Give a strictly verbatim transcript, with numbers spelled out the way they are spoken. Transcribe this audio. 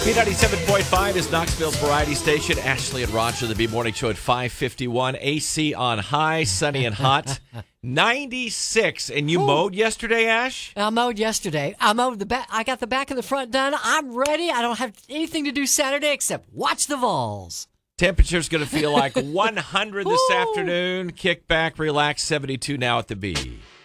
B ninety-seven point five is Knoxville's variety station. Ashley and Roger, the B-Morning Show at five fifty-one. A C on high, sunny and hot. ninety-six. And you Ooh. mowed yesterday, Ash? I mowed yesterday. I mowed the back. I got the back and the front done. I'm ready. I don't have anything to do Saturday except watch the Vols. Temperature's going to feel like one hundred this afternoon. Kick back, relax. seventy-two now at the B.